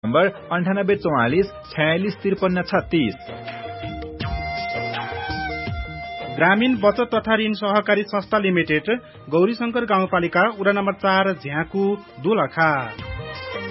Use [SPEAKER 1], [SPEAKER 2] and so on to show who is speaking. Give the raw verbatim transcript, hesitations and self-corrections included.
[SPEAKER 1] Number अन्ठानब्बे चौवालिस छयालिस त्रिपन्न छत्तीस।
[SPEAKER 2] ग्रामीण बचत तथा ऋण सहकारी संस्था लिमिटेड गौरीशंकर गाउँपालिका वडा नम्बर चार झ्याकु दोलखा।